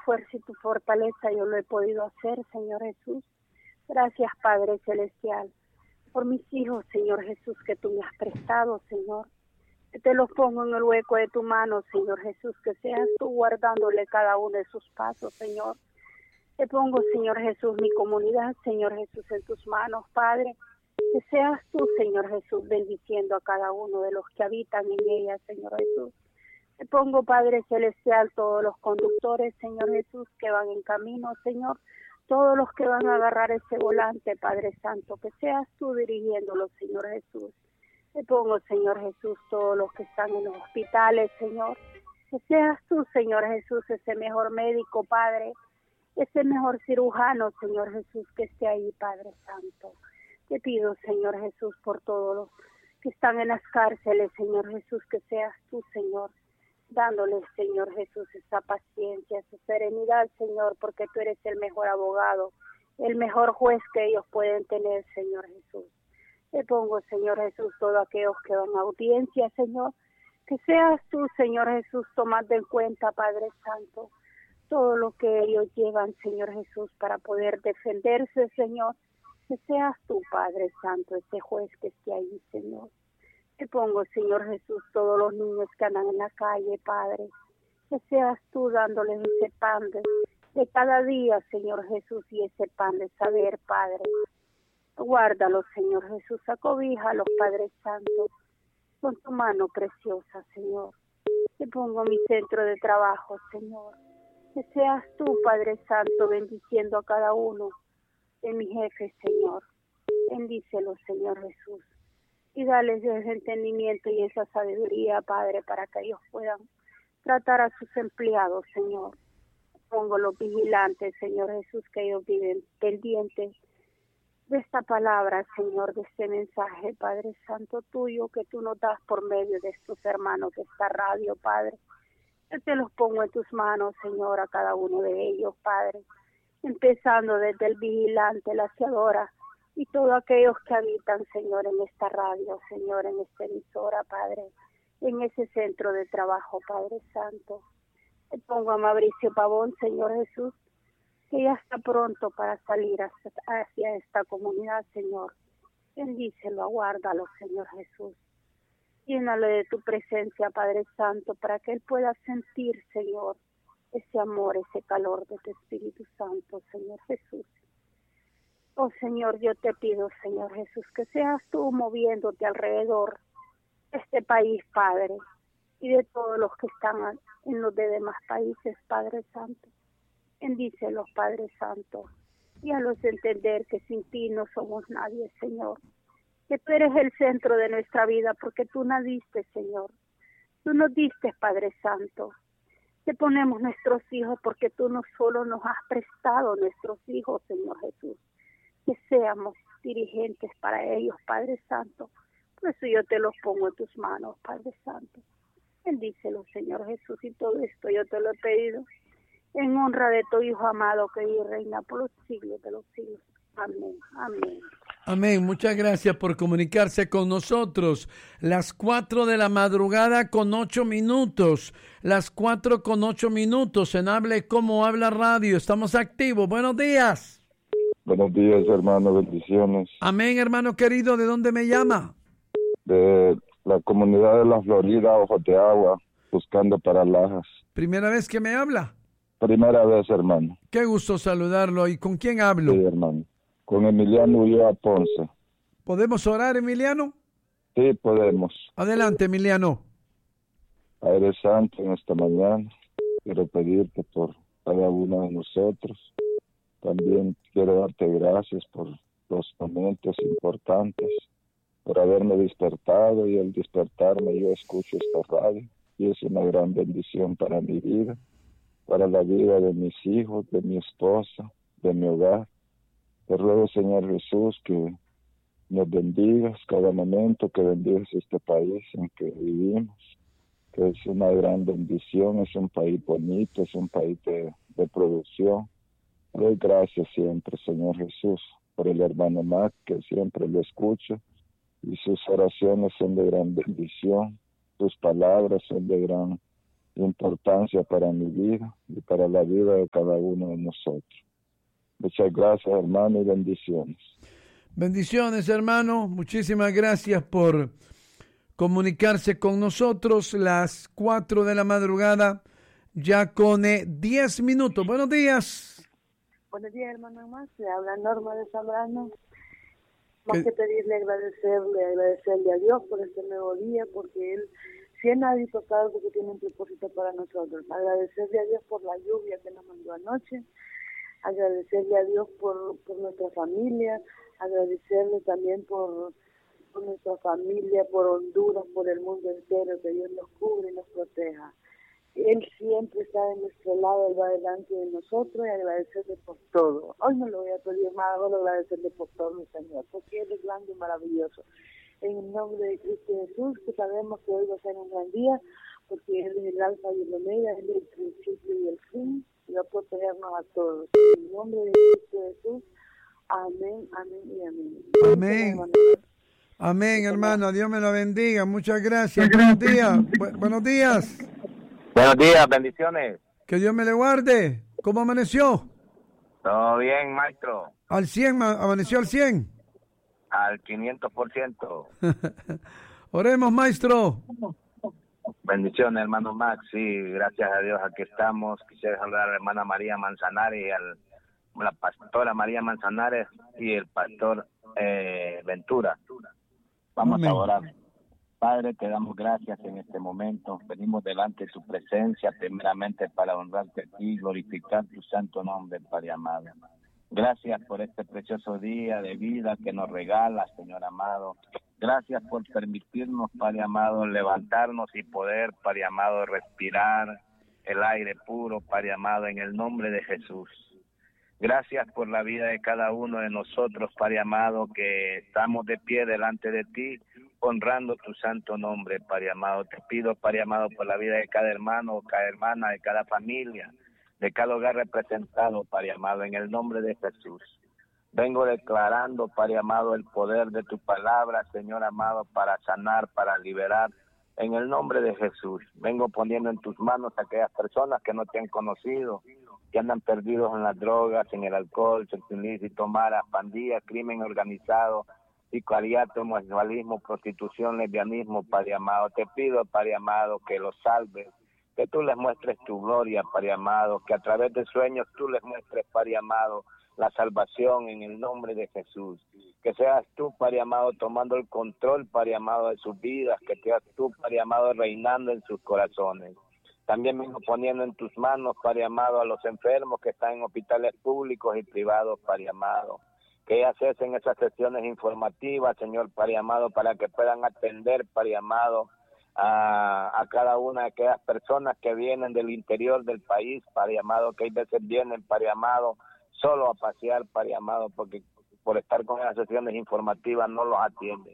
fuerza y tu fortaleza yo lo he podido hacer, Señor Jesús. Gracias, Padre Celestial, por mis hijos, Señor Jesús, que tú me has prestado, Señor. Que te los pongo en el hueco de tu mano, Señor Jesús, que seas tú guardándole cada uno de sus pasos, Señor. Te pongo, Señor Jesús, mi comunidad, Señor Jesús, en tus manos, Padre. Que seas tú, Señor Jesús, bendiciendo a cada uno de los que habitan en ella, Señor Jesús. Te pongo, Padre Celestial, todos los conductores, Señor Jesús, que van en camino, Señor. Todos los que van a agarrar ese volante, Padre Santo, que seas tú dirigiéndolos, Señor Jesús. Te pongo, Señor Jesús, todos los que están en los hospitales, Señor. Que seas tú, Señor Jesús, ese mejor médico, Padre. Ese mejor cirujano, Señor Jesús, que esté ahí, Padre Santo. Te pido, Señor Jesús, por todos los que están en las cárceles, Señor Jesús, que seas tú, Señor, dándoles, Señor Jesús, esa paciencia, esa serenidad, Señor, porque tú eres el mejor abogado, el mejor juez que ellos pueden tener, Señor Jesús. Te pongo, Señor Jesús, todos aquellos que van a audiencia, Señor, que seas tú, Señor Jesús, tomando en cuenta, Padre Santo, todo lo que ellos llevan, Señor Jesús, para poder defenderse, Señor. Que seas tú, Padre Santo, ese juez que esté ahí, Señor. Te pongo, Señor Jesús, todos los niños que andan en la calle, Padre. Que seas tú dándoles ese pan de cada día, Señor Jesús, y ese pan de saber, Padre. Guárdalos, Señor Jesús, acobíjalos, Padre Santo, con tu mano preciosa, Señor. Te pongo mi centro de trabajo, Señor. Que seas tú, Padre Santo, bendiciendo a cada uno de mis jefes, Señor. Bendícelos, Señor Jesús. Y dales ese entendimiento y esa sabiduría, Padre, para que ellos puedan tratar a sus empleados, Señor. Pongo los vigilantes, Señor Jesús, que ellos viven pendientes de esta palabra, Señor, de este mensaje, Padre Santo tuyo, que tú nos das por medio de estos hermanos de esta radio, Padre. Yo te los pongo en tus manos, Señor, a cada uno de ellos, Padre. Empezando desde el vigilante, la hacedora, y todos aquellos que habitan, Señor, en esta radio, Señor, en esta emisora, Padre, en ese centro de trabajo, Padre Santo. Te pongo a Mauricio Pavón, Señor Jesús, que ya está pronto para salir hacia esta comunidad, Señor. Bendícelo, aguárdalo, Señor Jesús. Llénalo de tu presencia, Padre Santo, para que él pueda sentir, Señor, ese amor, ese calor de tu Espíritu Santo, Señor Jesús. Oh, Señor, yo te pido, Señor Jesús, que seas tú moviéndote alrededor de este país, Padre, y de todos los que están en los demás países, Padre Santo. Bendícelos, Padre Santo, y hazlos entender que sin ti no somos nadie, Señor. Que tú eres el centro de nuestra vida, porque tú nos diste, Señor. Tú nos diste, Padre Santo. Te ponemos nuestros hijos porque tú no solo nos has prestado nuestros hijos, Señor Jesús. Que seamos dirigentes para ellos, Padre Santo. Por eso yo te los pongo en tus manos, Padre Santo. Bendícelos, Señor Jesús, y todo esto yo te lo he pedido en honra de tu Hijo amado que vive y reina por los siglos de los siglos. Amén, amén. Amén. Muchas gracias por comunicarse con nosotros. Las 4 de la madrugada con 8 minutos. Las 4 con 8 minutos en Hable Como Habla Radio. Estamos activos. Buenos días. Buenos días, hermano. Bendiciones. Amén, hermano querido. ¿De dónde me llama? De la comunidad de la Florida, Ojos de Agua, buscando para Lajas. ¿Primera vez que me habla? Primera vez, hermano. Qué gusto saludarlo. ¿Y con quién hablo? Sí, hermano. Con Emiliano Ulloa Ponce. ¿Podemos orar, Emiliano? Sí, podemos. Adelante, Emiliano. Padre Santo, en esta mañana quiero pedirte por cada uno de nosotros. También quiero darte gracias por los momentos importantes, por haberme despertado, y al despertarme yo escucho esta radio y es una gran bendición para mi vida, para la vida de mis hijos, de mi esposa, de mi hogar. Te ruego, Señor Jesús, que nos bendigas cada momento, que bendigas este país en que vivimos, que es una gran bendición, es un país bonito, es un país de producción. Doy gracias siempre, Señor Jesús, por el hermano Mac, que siempre lo escucho, y sus oraciones son de gran bendición, sus palabras son de gran importancia para mi vida y para la vida de cada uno de nosotros. Muchas gracias, hermano, y bendiciones. Bendiciones, hermano. Muchísimas gracias por comunicarse con nosotros. Las 4 de la madrugada, ya con 10 minutos. Buenos días. Buenos días, hermano Max. Le habla Norma de Zambrano. Más que pedirle, agradecerle a Dios por este nuevo día, porque Él siempre ha visto algo que tiene un propósito para nosotros. Agradecerle a Dios por la lluvia que nos mandó anoche. Agradecerle a Dios por nuestra familia. Agradecerle también por nuestra familia, por Honduras, por el mundo entero, que Dios nos cubre y nos proteja. Él siempre está de nuestro lado, Él va delante de nosotros, y agradecerle por todo. Hoy no lo voy a pedir más, solo agradecerle por todo, mi Señor, porque Él es grande y maravilloso. En el nombre de Cristo Jesús, que sabemos que hoy va a ser un gran día, porque Él es el alfa y el omega, Él es el principio y el fin, y va a protegernos a todos. En el nombre de Cristo Jesús, amén, amén y amén. Amén. Amén, hermano. Dios me lo bendiga. Muchas gracias. Buenos días. Buenos días. Buenos días, bendiciones. Que Dios me le guarde. ¿Cómo amaneció? Todo bien, maestro. Al 100, amaneció al 100. Al 500%. Oremos, maestro. Bendiciones, hermano Max. Sí, gracias a Dios, aquí estamos. Quisiera saludar a la hermana María Manzanares y a la pastora María Manzanares y el pastor Ventura. Vamos Amén. a orar. Padre, te damos gracias en este momento. Venimos delante de tu presencia, primeramente para honrarte a ti y glorificar tu santo nombre, Padre amado. Gracias por este precioso día de vida que nos regala, Señor amado. Gracias por permitirnos, Padre amado, levantarnos y poder, Padre amado, respirar el aire puro, Padre amado, en el nombre de Jesús. Gracias por la vida de cada uno de nosotros, Padre amado, que estamos de pie delante de ti, honrando tu santo nombre, Padre amado. Te pido, Padre amado, por la vida de cada hermano, cada hermana, de cada familia, de cada hogar representado, Padre amado, en el nombre de Jesús. Vengo declarando, Padre amado, el poder de tu palabra, Señor amado, para sanar, para liberar, en el nombre de Jesús. Vengo poniendo en tus manos a aquellas personas que no te han conocido, que andan perdidos en las drogas, en el alcohol, sexo ilícito, maras, pandillas, crimen organizado, sicariato, homosexualismo, prostitución, lesbianismo, Padre amado. Te pido, Padre amado, que los salves, que tú les muestres tu gloria, Padre amado, que a través de sueños tú les muestres, Padre amado, la salvación en el nombre de Jesús. Que seas tú, Padre amado, tomando el control, Padre amado, de sus vidas, que seas tú, Padre amado, reinando en sus corazones. También vengo poniendo en tus manos, Padre amado, a los enfermos que están en hospitales públicos y privados, Padre amado. Que ellas cesen esas sesiones informativas, Señor, Padre amado, para que puedan atender, Padre amado, a cada una de aquellas personas que vienen del interior del país, Padre amado, que hay veces vienen, Padre amado, solo a pasear, Padre amado, porque por estar con esas sesiones informativas no los atienden.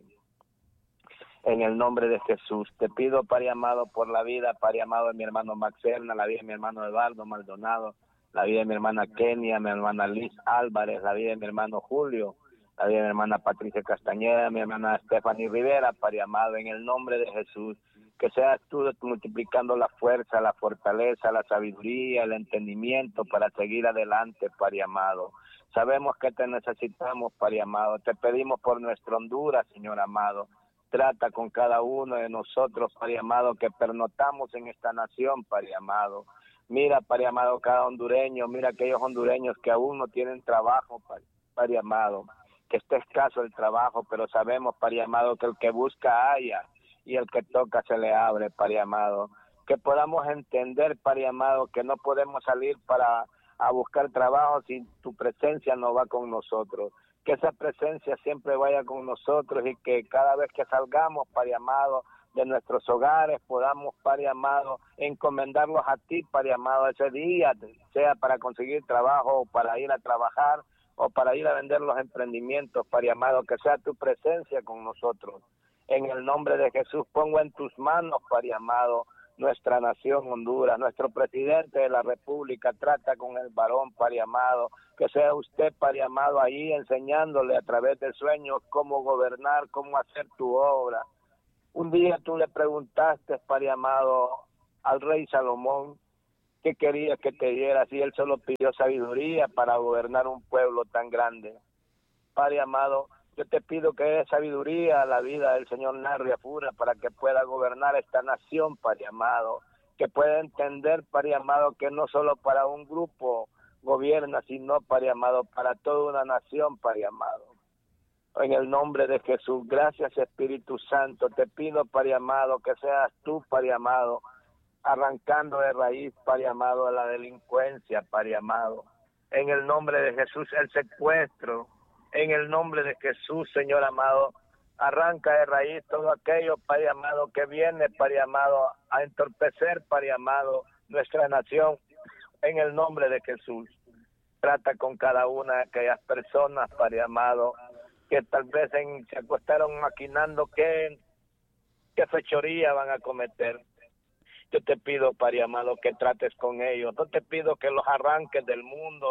En el nombre de Jesús, te pido, Padre amado, por la vida, Padre amado, de mi hermano Maxerna, la vida de mi hermano Eduardo Maldonado, la vida de mi hermana Kenia, mi hermana Liz Álvarez, la vida de mi hermano Julio, la vida de mi hermana Patricia Castañeda, mi hermana Stephanie Rivera, Padre amado, en el nombre de Jesús. Que seas tú multiplicando la fuerza, la fortaleza, la sabiduría, el entendimiento para seguir adelante, Padre amado. Sabemos que te necesitamos, Padre amado. Te pedimos por nuestra Honduras, Señor amado. Trata con cada uno de nosotros, Padre amado, que pernotamos en esta nación, Padre amado. Mira, Padre amado, cada hondureño, mira aquellos hondureños que aún no tienen trabajo, Padre amado, que está escaso el trabajo, pero sabemos, Padre amado, que el que busca halla y el que toca se le abre, Padre amado. Que podamos entender, Padre amado, que no podemos salir a buscar trabajo si tu presencia no va con nosotros. Que esa presencia siempre vaya con nosotros y que cada vez que salgamos, Padre amado, de nuestros hogares, podamos, Padre amado, encomendarlos a ti, Padre amado, ese día, sea para conseguir trabajo o para ir a trabajar o para ir a vender los emprendimientos, Padre amado, que sea tu presencia con nosotros. En el nombre de Jesús pongo en tus manos, Padre amado, nuestra nación Honduras, nuestro presidente de la República, trata con el varón, Padre amado, que sea usted, Padre amado, ahí enseñándole a través de sueños cómo gobernar, cómo hacer tu obra. Un día tú le preguntaste, Padre amado, al rey Salomón, ¿qué quería que te diera si él solo pidió sabiduría para gobernar un pueblo tan grande? Padre amado, yo te pido que dé sabiduría a la vida del señor Narria Fura para que pueda gobernar esta nación, Padre amado, que pueda entender, Padre amado, que no solo para un grupo gobierna, sino, Padre amado, para toda una nación, Padre amado. En el nombre de Jesús, gracias Espíritu Santo, te pido, Padre amado, que seas tú, Padre amado, arrancando de raíz, Padre amado, a la delincuencia, Padre amado. En el nombre de Jesús, el secuestro. En el nombre de Jesús, Señor amado, arranca de raíz todo aquello, Padre amado, que viene, Padre amado, a entorpecer, Padre amado, nuestra nación. En el nombre de Jesús, trata con cada una de aquellas personas, Padre amado, que tal vez se acostaron maquinando qué fechoría van a cometer. Yo te pido, Padre amado, que trates con ellos. No te pido que los arranques del mundo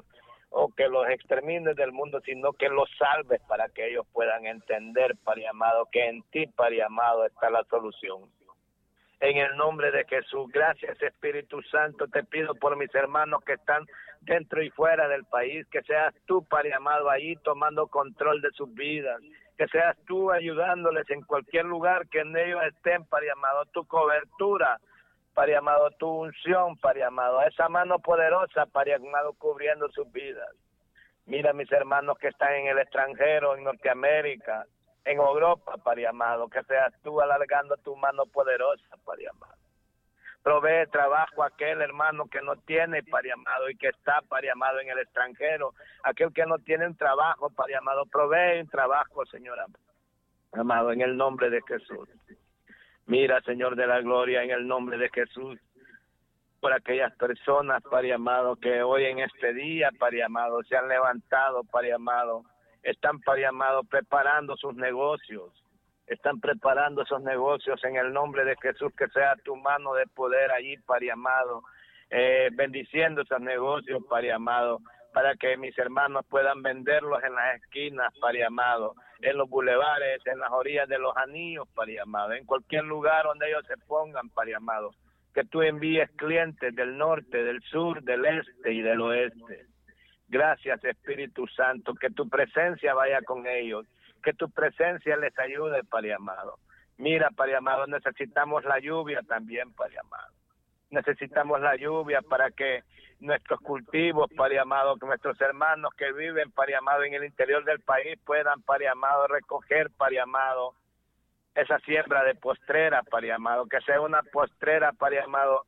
o que los extermines del mundo, sino que los salves para que ellos puedan entender, Padre amado, que en ti, Padre amado, está la solución. En el nombre de Jesús, gracias Espíritu Santo, te pido por mis hermanos que están dentro y fuera del país, que seas tú, Padre amado, ahí tomando control de sus vidas, que seas tú ayudándoles en cualquier lugar que en ellos estén, Padre amado, tu cobertura, Padre amado, tu unción, Padre amado, esa mano poderosa, Padre amado, cubriendo sus vidas. Mira mis hermanos que están en el extranjero, en Norteamérica, en Europa, Padre amado, que seas tú alargando tu mano poderosa, Padre amado. Provee trabajo a aquel hermano que no tiene, Padre amado, y que está, Padre amado, en el extranjero. Aquel que no tiene un trabajo, Padre amado, provee un trabajo, Señor amado, en el nombre de Jesús. Mira, Señor de la gloria, en el nombre de Jesús, por aquellas personas, Padre amado, que hoy en este día, Padre amado, se han levantado, Padre amado, están, Padre amado, preparando sus negocios, están preparando esos negocios en el nombre de Jesús, que sea tu mano de poder allí, Padre amado, bendiciendo esos negocios, Padre amado, para que mis hermanos puedan venderlos en las esquinas, Padre amado, en los bulevares, en las orillas de los anillos, Padre amado, en cualquier lugar donde ellos se pongan, Padre amado, que tú envíes clientes del norte, del sur, del este y del oeste. Gracias, Espíritu Santo, que tu presencia vaya con ellos, que tu presencia les ayude, Padre amado. Mira, Padre amado, necesitamos la lluvia también, Padre amado. Necesitamos la lluvia para que nuestros cultivos, Padre amado, que nuestros hermanos que viven, Padre amado, en el interior del país puedan, Padre amado, recoger, Padre amado, esa siembra de postrera, Padre amado, que sea una postrera, Padre amado,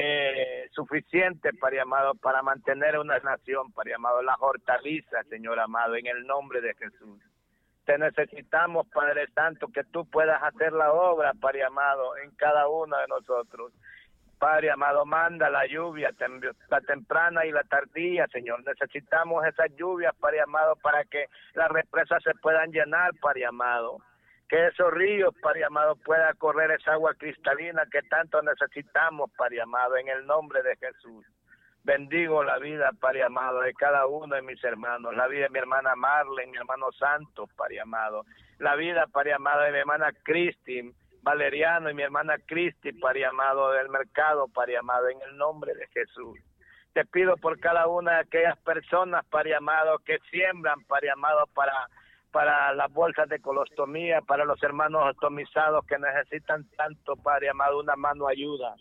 suficiente, Padre amado, para mantener una nación, Padre amado, las hortalizas, Señor amado, en el nombre de Jesús. Te necesitamos, Padre Santo, que tú puedas hacer la obra, Padre amado, en cada uno de nosotros. Padre amado, manda la lluvia, la temprana y la tardía, Señor. Necesitamos esas lluvias, Padre amado, para que las represas se puedan llenar, Padre amado. Que esos ríos, Padre amado, pueda correr esa agua cristalina que tanto necesitamos, Padre amado, en el nombre de Jesús. Bendigo la vida, Padre amado, de cada uno de mis hermanos, la vida de mi hermana Marlene, mi hermano Santos, Padre amado, la vida, Padre amado, de mi hermana Cristi, Valeriano y mi hermana Cristi, Padre amado, del mercado, Padre amado, en el nombre de Jesús. Te pido por cada una de aquellas personas, Padre amado, que siembran, Padre amado, para las bolsas de colostomía, para los hermanos ostomizados que necesitan tanto, Padre amado, una mano ayuda.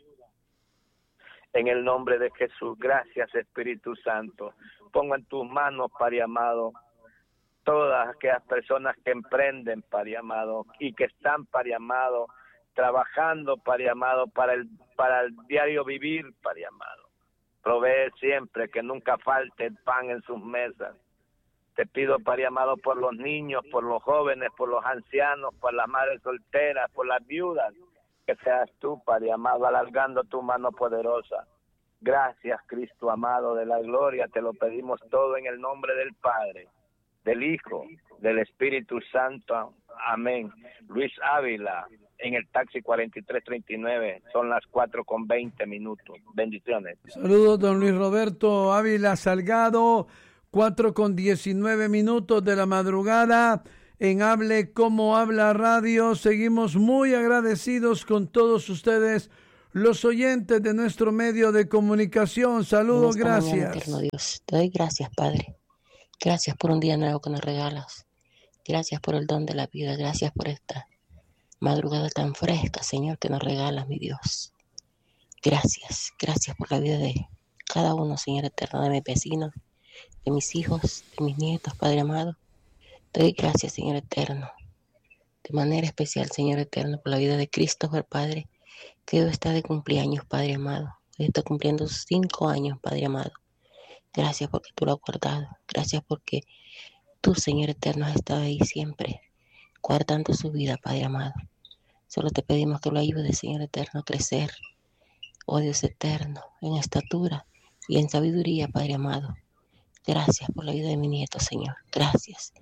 En el nombre de Jesús, gracias Espíritu Santo. Pongo en tus manos, Padre amado, todas aquellas personas que emprenden, Padre amado, y que están, Padre amado, trabajando, Padre amado, para el diario vivir, Padre amado. Provee siempre, que nunca falte el pan en sus mesas. Te pido, Padre amado, por los niños, por los jóvenes, por los ancianos, por las madres solteras, por las viudas, que seas tú, Padre amado, alargando tu mano poderosa. Gracias, Cristo amado de la gloria, te lo pedimos todo en el nombre del Padre, del Hijo, del Espíritu Santo. Amén. Luis Ávila, en el taxi 4339, son las 4:20. Bendiciones. Saludos, don Luis Roberto Ávila Salgado, 4:19 de la madrugada, en Hable Como Habla Radio. Seguimos muy agradecidos con todos ustedes, los oyentes de nuestro medio de comunicación. Saludos, gracias. Mañana, eterno Dios, te doy gracias, Padre. Gracias por un día nuevo que nos regalas. Gracias por el don de la vida. Gracias por esta madrugada tan fresca, Señor, que nos regalas, mi Dios. Gracias por la vida de cada uno, Señor eterno, de mis vecinos, de mis hijos, de mis nietos, Padre amado. Te doy gracias, Señor eterno. De manera especial, Señor eterno, por la vida de Christopher, Padre, que hoy está de cumpleaños, Padre amado. Hoy está cumpliendo sus 5 años, Padre amado. Gracias porque tú lo has guardado. Gracias porque tú, Señor eterno, has estado ahí siempre, guardando su vida, Padre amado. Solo te pedimos que lo ayudes, Señor eterno, a crecer, oh Dios eterno, en estatura y en sabiduría, Padre amado. Gracias por la vida de mi nieto, Señor. Gracias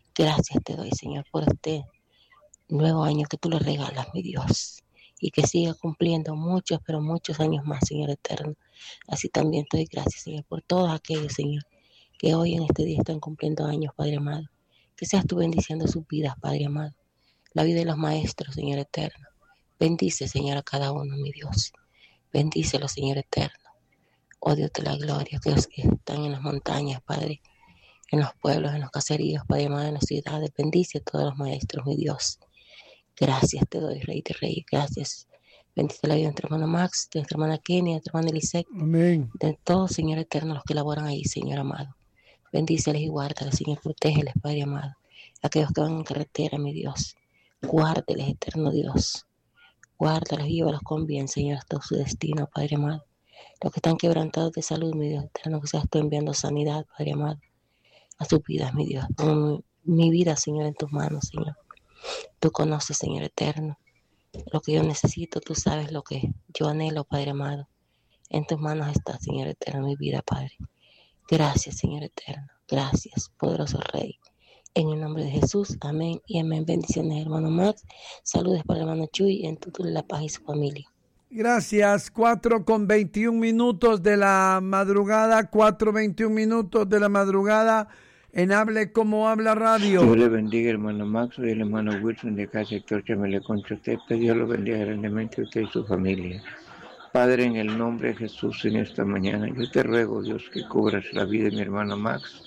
te doy, Señor, por este nuevo año que tú le regalas, mi Dios. Y que siga cumpliendo muchos, pero muchos años más, Señor eterno. Así también te doy gracias, Señor, por todos aquellos, Señor, que hoy en este día están cumpliendo años, Padre amado. Que seas tú bendiciendo sus vidas, Padre amado. La vida de los maestros, Señor eterno. Bendice, Señor, a cada uno, mi Dios. Bendícelo, Señor eterno. Oh Dios de la gloria, aquellos que están en las montañas, Padre, en los pueblos, en los caseríos, Padre amado, en las ciudades. Bendice a todos los maestros, mi Dios. Gracias te doy, Rey de Reyes. Gracias. Bendice la vida de nuestra hermana Max, de nuestra hermana Kenny, de nuestra hermana Elisec. Amén. De todos, Señor eterno, los que laboran ahí, Señor amado. Bendíceles y guárdalos, Señor. Protégeles, Padre amado. Aquellos que van en carretera, mi Dios. Guárdeles, eterno Dios. Guárdalos y llévalos con bien, Señor, hasta su destino, Padre amado. Los que están quebrantados de salud, mi Dios eterno, que seas tú enviando sanidad, Padre amado, a sus vidas, mi Dios. Pongo mi vida, Señor, en tus manos, Señor. Tú conoces, Señor eterno, lo que yo necesito. Tú sabes lo que yo anhelo, Padre amado. En tus manos está, Señor eterno, mi vida, Padre. Gracias, Señor eterno. Gracias, poderoso Rey. En el nombre de Jesús, amén y amén. Bendiciones, hermano Max. Saludos para el hermano Chuy, en tu La Paz y su familia. Gracias. 4:21 de la madrugada. 4:21 de la madrugada. En Hable Como Habla Radio. Dios le bendiga, hermano Max. Soy el hermano Wilson de acá, sector Chamelé-Concha. Dios lo bendiga grandemente a usted y su familia. Padre, en el nombre de Jesús, en esta mañana, yo te ruego, Dios, que cubras la vida de mi hermano Max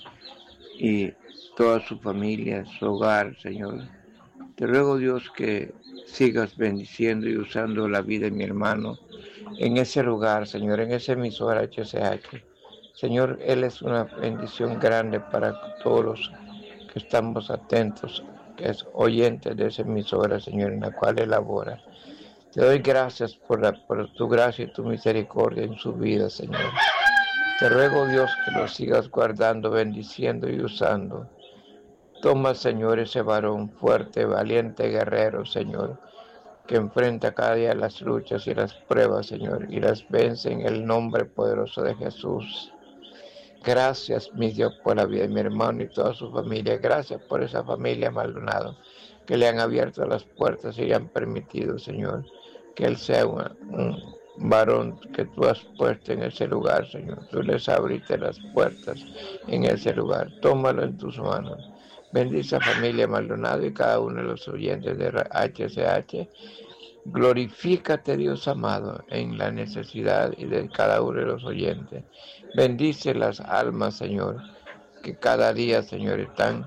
y toda su familia, su hogar, Señor. Te ruego, Dios, que sigas bendiciendo y usando la vida de mi hermano en ese lugar, Señor, en esa emisora HCH. Señor, Él es una bendición grande para todos los que estamos atentos, que es oyente de esa emisora, Señor, en la cual Él labora. Te doy gracias por tu gracia y tu misericordia en su vida, Señor. Te ruego, Dios, que lo sigas guardando, bendiciendo y usando. Toma, Señor, ese varón fuerte, valiente, guerrero, Señor, que enfrenta cada día las luchas y las pruebas, Señor, y las vence en el nombre poderoso de Jesús. Gracias, mi Dios, por la vida de mi hermano y toda su familia. Gracias por esa familia Maldonado, que le han abierto las puertas y le han permitido, Señor, que él sea un varón que tú has puesto en ese lugar, Señor. Tú les abriste las puertas en ese lugar. Tómalo en tus manos. Bendice a familia Maldonado y cada uno de los oyentes de HCH. Glorifícate, Dios amado, en la necesidad y de cada uno de los oyentes. Bendice las almas, Señor, que cada día, Señor, están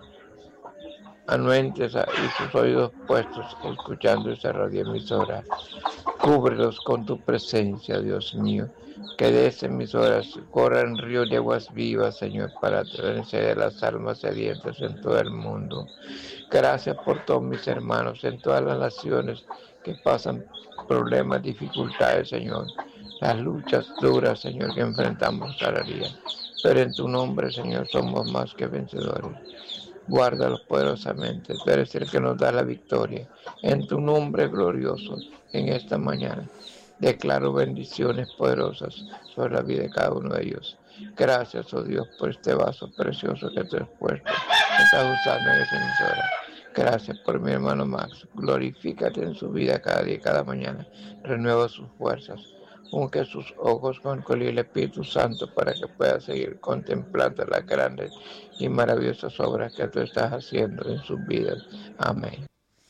anuentes y sus oídos puestos escuchando esa radioemisora. Cúbrelos con tu presencia, Dios mío, que de esa emisora corran ríos de aguas vivas, Señor, para vencer las almas sedientas en todo el mundo. Gracias por todos mis hermanos en todas las naciones que pasan problemas, dificultades, Señor. Las luchas duras, Señor, que enfrentamos cada día. Pero en tu nombre, Señor, somos más que vencedores. Guárdalos poderosamente. Tú eres el que nos da la victoria. En tu nombre glorioso, en esta mañana, declaro bendiciones poderosas sobre la vida de cada uno de ellos. Gracias, oh Dios, por este vaso precioso que tú has puesto, que estás usando en esa emisora. Gracias por mi hermano Max. Glorifícate en su vida cada día y cada mañana. Renueva sus fuerzas. Unge sus ojos con el Espíritu Santo para que pueda seguir contemplando las grandes y maravillosas obras que tú estás haciendo en sus vidas. Amén.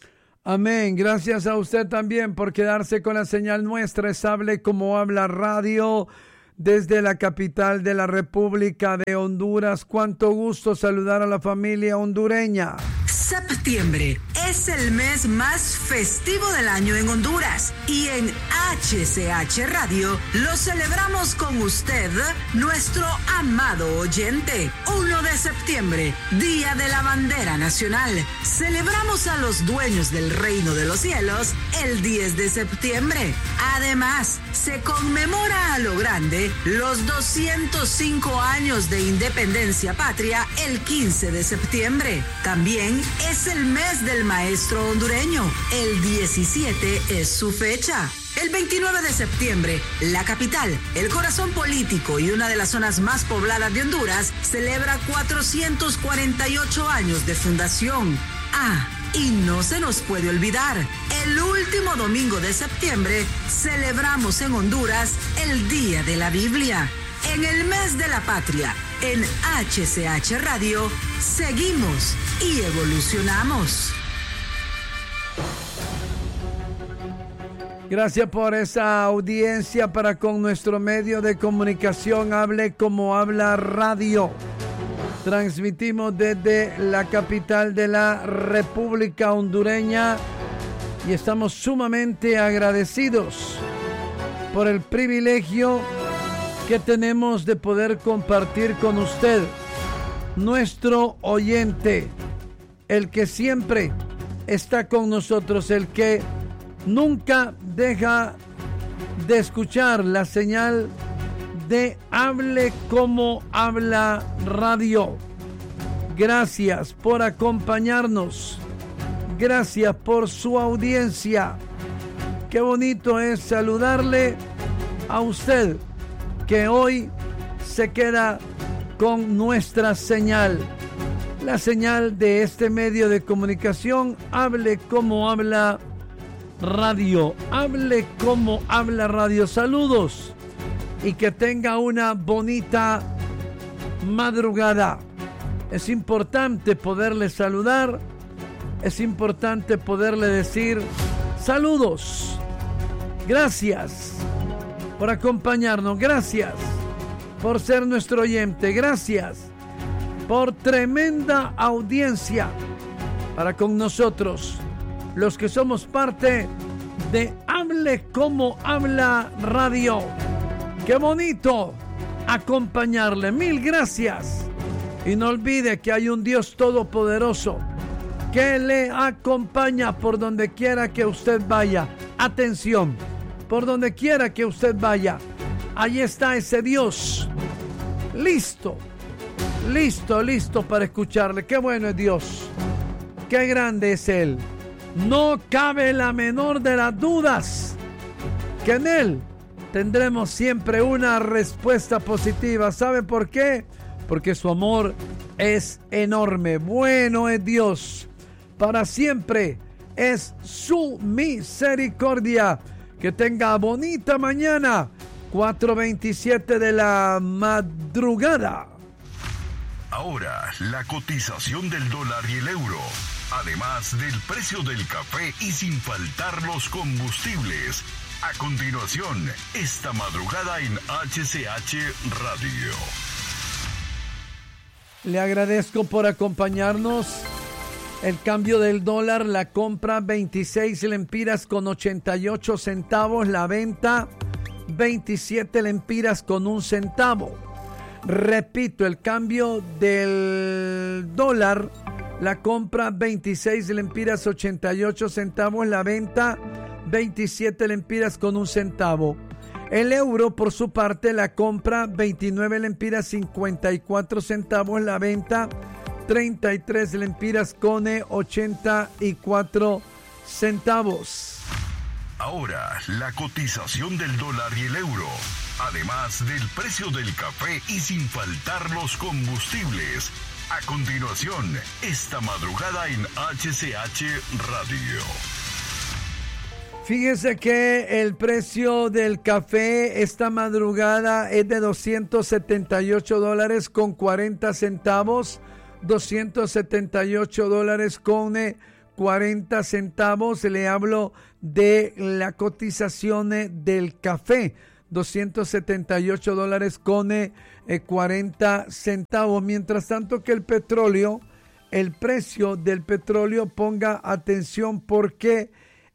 Amén. Gracias a usted también por quedarse con la señal nuestra. Es Hable Como Habla Radio desde la capital de la República de Honduras. Cuánto gusto saludar a la familia hondureña. Septiembre es el mes más festivo del año en Honduras y en HCH Radio lo celebramos con usted, nuestro amado oyente. 1 de septiembre, Día de la Bandera Nacional. Celebramos a los dueños del reino de los cielos el 10 de septiembre. Además, se conmemora a lo grande los 205 años de independencia patria el 15 de septiembre. También es el mes del maestro hondureño. El 17 es su fecha. El 29 de septiembre, la capital, el corazón político y una de las zonas más pobladas de Honduras, celebra 448 años de fundación. Y no se nos puede olvidar, el último domingo de septiembre celebramos en Honduras el Día de la Biblia. En el mes de la patria, en HCH Radio, seguimos y evolucionamos. Gracias por esa audiencia para con nuestro medio de comunicación Hable Como Habla Radio. Transmitimos desde la capital de la República Hondureña y estamos sumamente agradecidos por el privilegio que tenemos de poder compartir con usted, nuestro oyente, el que siempre está con nosotros, el que nunca deja de escuchar la señal de Hable Como Habla Radio. Gracias por acompañarnos. Gracias por su audiencia. Qué bonito es saludarle a usted que hoy se queda con nuestra señal. La señal de este medio de comunicación, Hable Como Habla Radio. Hable Como Habla Radio. Saludos y que tenga una bonita madrugada. Es importante poderle saludar. Es importante poderle decir saludos. Gracias por acompañarnos. Gracias por ser nuestro oyente. Gracias por tremenda audiencia para con nosotros, los que somos parte de Hable Como Habla Radio. ¡Qué bonito acompañarle! Mil gracias. Y no olvide que hay un Dios todopoderoso que le acompaña por donde quiera que usted vaya. Atención, por donde quiera que usted vaya, ahí está ese Dios. Listo para escucharle. ¡Qué bueno es Dios! ¡Qué grande es Él! No cabe la menor de las dudas que en Él tendremos siempre una respuesta positiva. ¿Sabe por qué? Porque su amor es enorme. Bueno es Dios. Para siempre es su misericordia. Que tenga bonita mañana. 4:27 de la madrugada. Ahora, la cotización del dólar y el euro. Además del precio del café y sin faltar los combustibles. A continuación, esta madrugada en HCH Radio. Le agradezco por acompañarnos. El cambio del dólar, la compra 26 lempiras con 88 centavos, la venta 27 lempiras con 1 centavo. Repito, el cambio del dólar, la compra 26 lempiras 88 centavos, la venta 27 lempiras con 1 centavo. El euro, por su parte, la compra 29 lempiras 54 centavos, la venta 33 lempiras con 84 centavos. Ahora, la cotización del dólar y el euro. Además del precio del café y sin faltar los combustibles. A continuación, esta madrugada en HCH Radio. Fíjese que el precio del café esta madrugada es de $278 con 40 centavos, $278 con 40 centavos. Le hablo de la cotización del café, $278 con 40 centavos. Mientras tanto que el petróleo, el precio del petróleo, ponga atención porque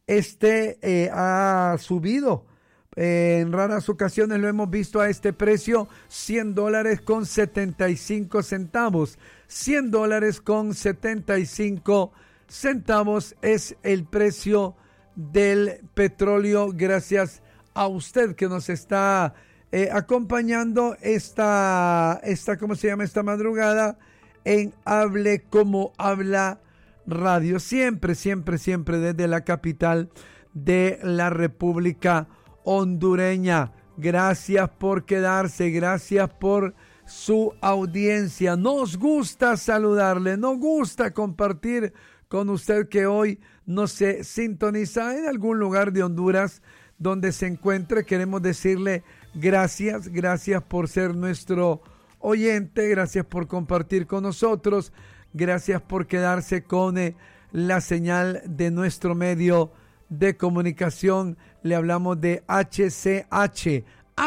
ha subido. En raras ocasiones lo hemos visto a este precio, $100 con 75 centavos. $100 con 75 centavos es el precio del petróleo. Gracias a usted que nos está acompañando esta madrugada en Hable Como Habla Radio. Siempre desde la capital de la República Hondureña. Gracias por quedarse, gracias por su audiencia. Nos gusta saludarle, nos gusta compartir con usted que hoy nos se sintoniza en algún lugar de Honduras donde se encuentre. Queremos decirle gracias por ser nuestro oyente, gracias por compartir con nosotros, gracias por quedarse con la señal de nuestro medio de comunicación. Le hablamos de HCH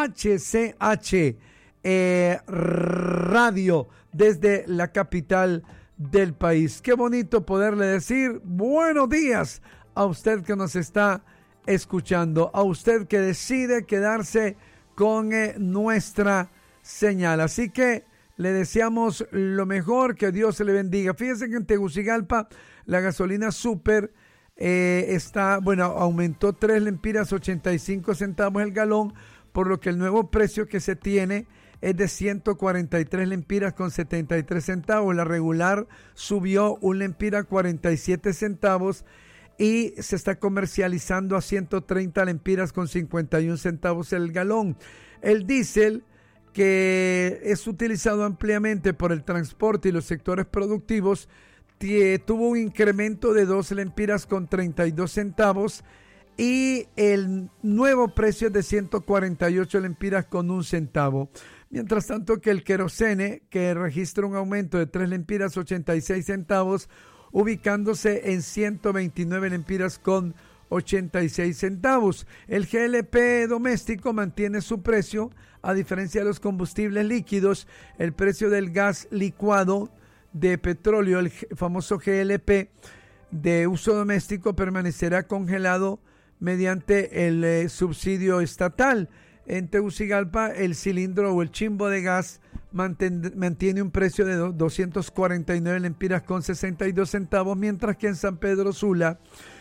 Radio desde la capital del país. Qué bonito poderle decir buenos días a usted que nos está escuchando, a usted que decide quedarse con nuestra señal. Así que le deseamos lo mejor, que Dios se le bendiga. Fíjense que en Tegucigalpa la gasolina super aumentó 3 lempiras 85 centavos el galón, por lo que el nuevo precio que se tiene es de 143 lempiras con 73 centavos. La regular subió 1 lempira 47 centavos y se está comercializando a 130 lempiras con 51 centavos el galón. El diésel, que es utilizado ampliamente por el transporte y los sectores productivos, tuvo un incremento de 2 lempiras con 32 centavos y el nuevo precio es de 148 lempiras con 1 centavo. Mientras tanto que el querosene, que registra un aumento de 3 lempiras 86 centavos, ubicándose en 129 lempiras con 86 centavos. El GLP doméstico mantiene su precio, a diferencia de los combustibles líquidos. El precio del gas licuado de petróleo, el famoso GLP de uso doméstico, permanecerá congelado mediante el subsidio estatal. En Tegucigalpa, el cilindro o el chimbo de gas mantiene un precio de 249 lempiras con 62 centavos, mientras que en San Pedro Sula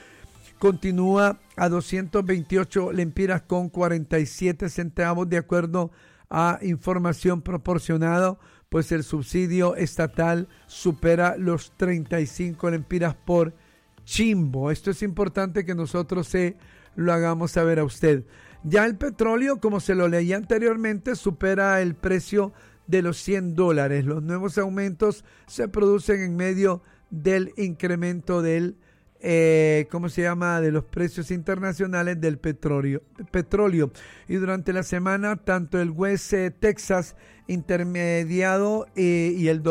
continúa a 228 lempiras con 47 centavos, de acuerdo a información proporcionada, pues el subsidio estatal supera los 35 lempiras por chimbo. Esto es importante que nosotros lo hagamos saber a usted. Ya el petróleo, como se lo leía anteriormente, supera el precio de los $100. Los nuevos aumentos se producen en medio del incremento del de los precios internacionales del petróleo. Y durante la semana, tanto el West Texas intermediado y el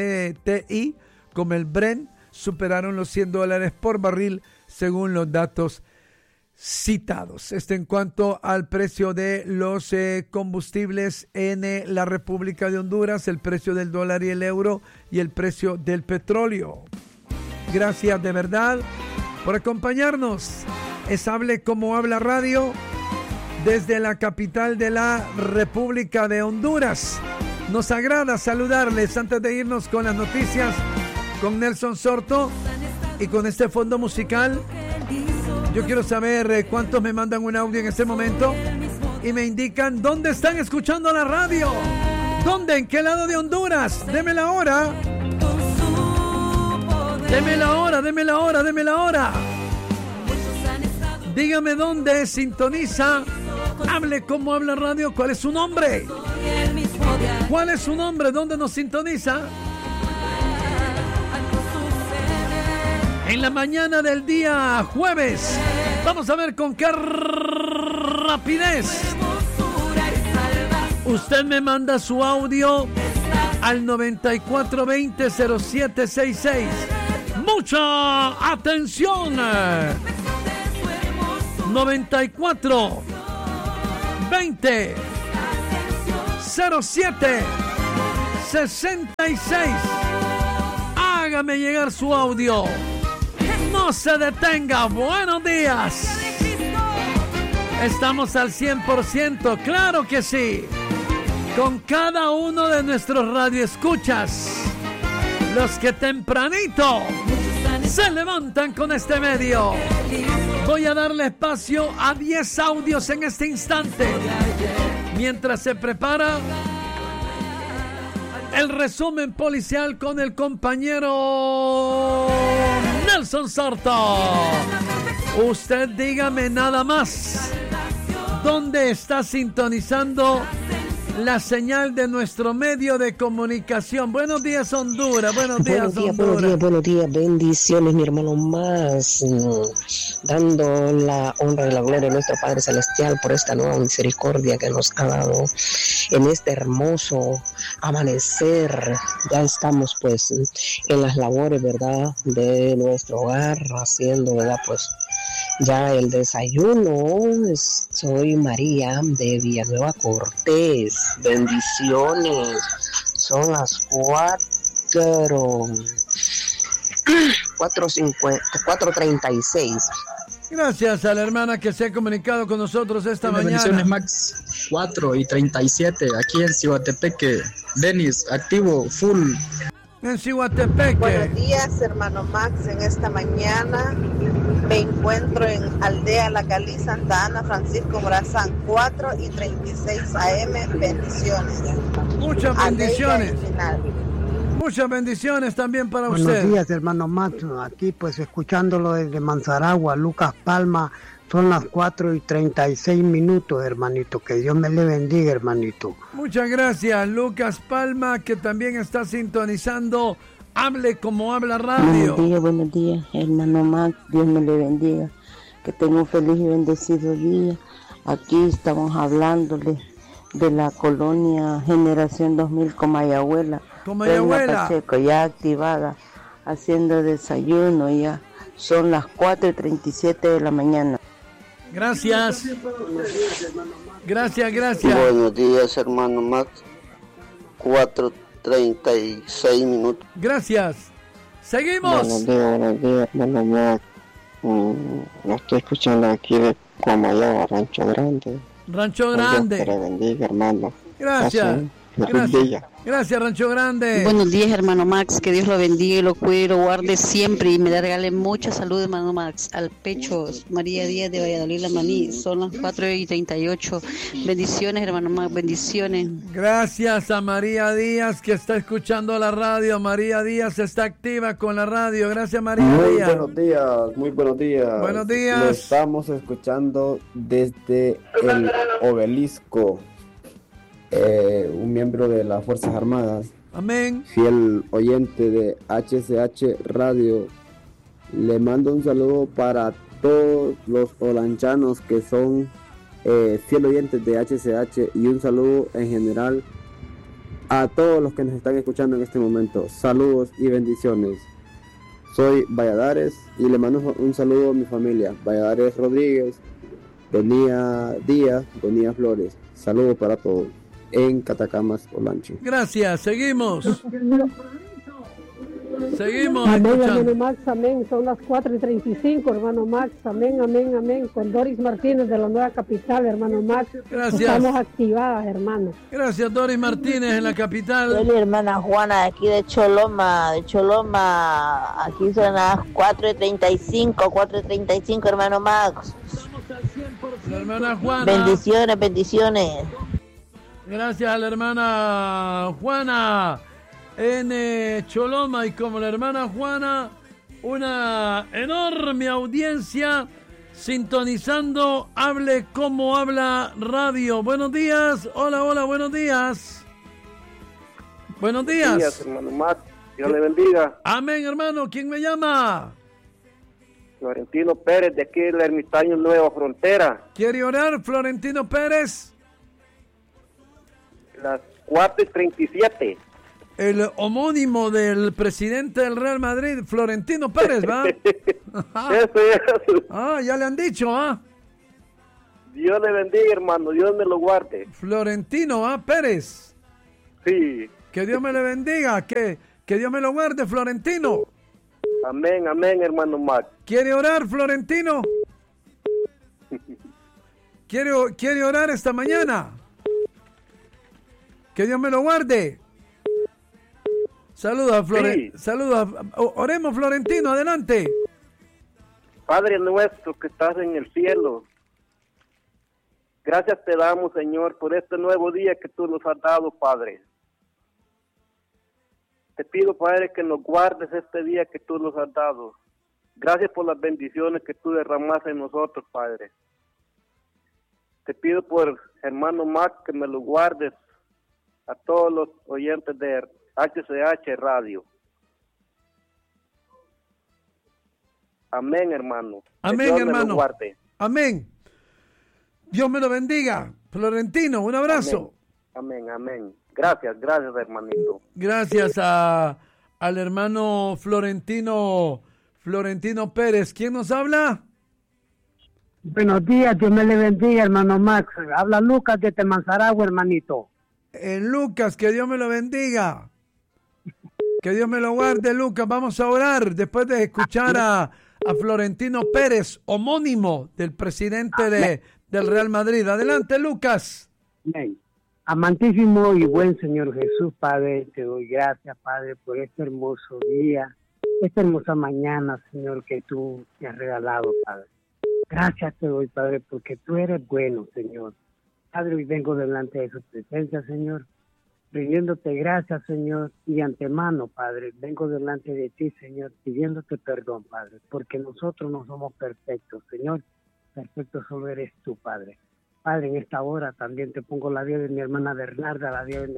WTI como el Brent superaron los $100 por barril, según los datos citados. Esto en cuanto al precio de los combustibles en la República de Honduras, el precio del dólar y el euro y el precio del petróleo. Gracias de verdad por acompañarnos. Es Hable Como Habla Radio desde la capital de la República de Honduras. Nos agrada saludarles antes de irnos con las noticias con Nelson Sorto y con este fondo musical. Yo quiero saber cuántos me mandan un audio en este momento y me indican dónde están escuchando la radio. ¿Dónde? ¿En qué lado de Honduras? Deme la hora. Deme la hora, deme la hora, deme la hora. Dígame dónde sintoniza Hable Como Habla Radio. ¿Cuál es su nombre? ¿Cuál es su nombre? ¿Dónde nos sintoniza? En la mañana del día jueves. Vamos a ver con qué rapidez usted me manda su audio al 9420-0766. Mucha atención. 94 20 07 66. Hágame llegar su audio. No se detenga. Buenos días. Estamos al 100%, claro que sí. Con cada uno de nuestros radioescuchas. Los que tempranito se levantan con este medio. Voy a darle espacio a 10 audios en este instante. Mientras se prepara el resumen policial con el compañero Nelson Soto. Usted dígame nada más. ¿Dónde está sintonizando la señal de nuestro medio de comunicación? Buenos días, Honduras. Buenos días, Honduras. Buenos días. Bendiciones, mi hermano Max. Dando la honra y la gloria a nuestro Padre Celestial por esta nueva misericordia que nos ha dado en este hermoso amanecer. Ya estamos, pues, en las labores, ¿verdad?, de nuestro hogar, haciendo, ¿verdad?, pues, ya el desayuno. Soy María de Villanueva Cortés. Bendiciones. Son las 4:36. Gracias a la hermana que se ha comunicado con nosotros esta mañana. Bendiciones, Max. 4:37 aquí en Cihuatepeque. Denis, activo, full. En Cihuatepeque. Buenos días, hermano Max. En esta mañana me encuentro en Aldea La Calí, Santa Ana, Francisco Morazán, 4:36 AM. Bendiciones. Muchas bendiciones. Muchas bendiciones también para usted. Buenos días, hermano Max. Aquí, pues, escuchándolo desde Manzaragua, Lucas Palma. Son las 4:36, hermanito. Que Dios me le bendiga, hermanito. Muchas gracias, Lucas Palma, que también está sintonizando Hable Como Habla Radio. Buenos días, hermano Max. Dios me le bendiga. Que tenga un feliz y bendecido día. Aquí estamos hablándole de la colonia Generación 2000 Comayagüela. Pacheco, ya activada, haciendo desayuno ya. Son las 4:37 de la mañana. Gracias. Gracias. Buenos días, hermano Max. 4:36. Gracias. Seguimos. Buenos días, hermano Max. Lo estoy escuchando aquí de Comayagua, Rancho Grande. Rancho Grande. Dios te bendiga, hermano. Gracias. Gracias, Rancho Grande. Buenos días, hermano Max. Que Dios lo bendiga y lo cuide, lo guarde siempre y me regale mucha salud, hermano Max. Al pecho, María Díaz de Valladolid, La Maní. Son las 4:38. Bendiciones, hermano Max. Bendiciones. Gracias a María Díaz, que está escuchando la radio. María Díaz está activa con la radio. Gracias, María Díaz. Muy buenos días. Buenos días. Lo estamos escuchando desde el Obelisco. Un miembro de las Fuerzas Armadas. Amén. Fiel oyente de HCH Radio. Le mando un saludo para todos los olanchanos que son fiel oyentes de HCH, y un saludo en general a todos los que nos están escuchando en este momento. Saludos y bendiciones. Soy Valladares y le mando un saludo a mi familia. Valladares Rodríguez, Bonía Díaz, Bonía Flores. Saludos para todos en Catacamas, Olancho. Gracias, seguimos. Amén, hermano Max, amén. Son las 4:35, hermano Max. Amén. Con Doris Martínez de la Nueva Capital, hermano Max. Gracias. Estamos activadas, hermano. Gracias, Doris Martínez en la capital. Soy mi hermana Juana, de aquí de Choloma. Aquí son las 4:35, hermano Max. La hermana Juana. Bendiciones. Gracias a la hermana Juana en Choloma, y como la hermana Juana, una enorme audiencia sintonizando Hable Como Habla Radio. Buenos días. Hola, buenos días. Buenos días. Buenos días, hermano Max. Dios le bendiga. Amén, hermano. ¿Quién me llama? Florentino Pérez, de aquí del Ermitaño Nueva Frontera. ¿Quiere orar, Florentino Pérez? Las 4:37. el homónimo del presidente del Real Madrid, Florentino Pérez, ¿va? Eso. Ya le han dicho, ¿ah? Dios le bendiga, hermano, Dios me lo guarde. Florentino, Pérez. Sí. Que Dios me le bendiga, que Dios me lo guarde, Florentino. Amén, amén, hermano Max. ¿Quiere orar, Florentino? ¿Quiere orar esta mañana? Que Dios me lo guarde. Saluda, saluda. Oremos, Florentino, adelante. Padre nuestro que estás en el cielo, gracias te damos, Señor, por este nuevo día que tú nos has dado, Padre. Te pido, Padre, que nos guardes este día que tú nos has dado. Gracias por las bendiciones que tú derramaste en nosotros, Padre. Te pido por hermano Max que me lo guardes, a todos los oyentes de HCH Radio. Amén, hermano. Amén, Dios hermano. me lo guarde. Amén. Dios me lo bendiga. Florentino, un abrazo. Amén, amén. Gracias, hermanito. Gracias al hermano Florentino Pérez. ¿Quién nos habla? Buenos días, Dios me le bendiga, hermano Max. Habla Lucas de Temanzaragua, hermanito. Lucas, que Dios me lo bendiga. Que Dios me lo guarde, Lucas. Vamos a orar después de escuchar a Florentino Pérez, homónimo del presidente del Real Madrid. Adelante, Lucas. Amén. Amantísimo y buen Señor Jesús, Padre, te doy gracias, Padre, por este hermoso día, esta hermosa mañana, Señor, que tú me has regalado, Padre. Gracias te doy, Padre, porque tú eres bueno, Señor. Padre, hoy vengo delante de su presencia, Señor, rindiéndote gracias, Señor, y de antemano, Padre, vengo delante de ti, Señor, pidiéndote perdón, Padre, porque nosotros no somos perfectos, Señor. Perfecto solo eres tú, Padre. Padre, en esta hora también te pongo la vida de mi hermana Bernarda, la vida de